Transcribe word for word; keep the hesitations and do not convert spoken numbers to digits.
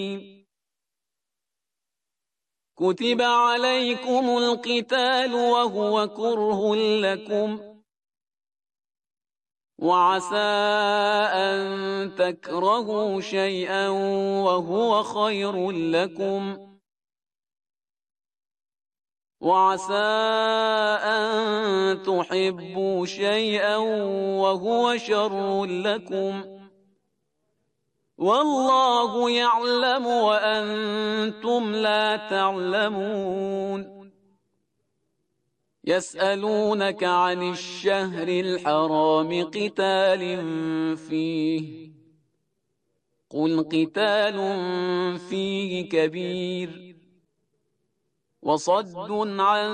كتب عليكم القتال وهو كره لكم وعسى أن تكرهوا شيئا وهو خير لكم وعسى أن تحبوا شيئا وهو شر لكم والله يعلم وأنتم لا تعلمون يسألونك عن الشهر الحرام قتال فيه قل قتال فيه كبير وصد عن